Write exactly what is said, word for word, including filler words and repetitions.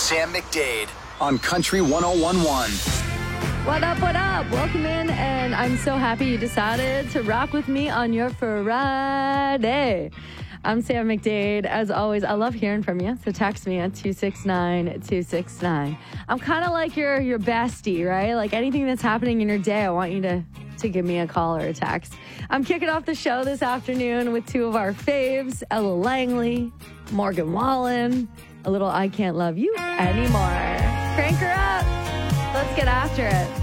Sam McDade on Country one oh one point one. What up, what up? Welcome in, and I'm so happy you decided to rock with me on your Friday. I'm Sam McDade. As always, I love hearing from you, so text me at two six nine, two six nine. I'm kind of like your, your bestie, right? Like anything that's happening in your day, I want you to, to give me a call or a text. I'm kicking off the show this afternoon with two of our faves, Ella Langley, Morgan Wallen, a little I Can't Love You Anymore. Crank her up. Let's get after it.